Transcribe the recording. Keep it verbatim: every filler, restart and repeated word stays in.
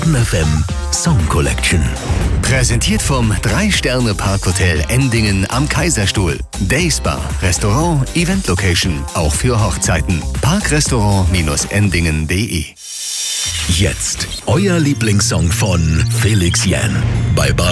Fun F M Song Collection. Präsentiert vom drei Sterne Parkhotel Endingen am Kaiserstuhl. Dayspa, Restaurant, Event Location, auch für Hochzeiten. Parkrestaurant Endingen punkt de. Jetzt euer Lieblingssong von Felix Jähn bei